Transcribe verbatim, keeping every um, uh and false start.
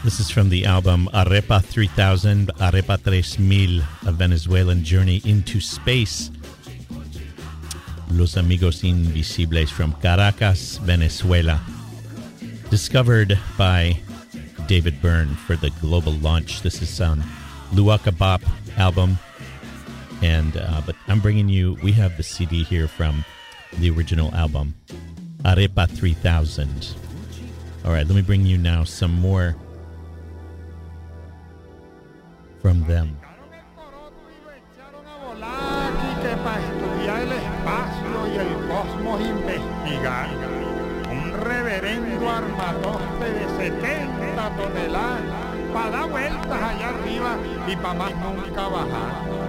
This is from the album Arepa three thousand, Arepa tres mil, a Venezuelan journey into space. Los Amigos Invisibles from Caracas, Venezuela. Discovered by David Byrne for the global launch. This is on Luaka Bop album. And, uh, but I'm bringing you, we have the C D here from the original album, Arepa three thousand. All right, let me bring you now some more from them. Un reverendo armatoste de setenta toneladas para dar vueltas allá arriba y para más nunca bajar.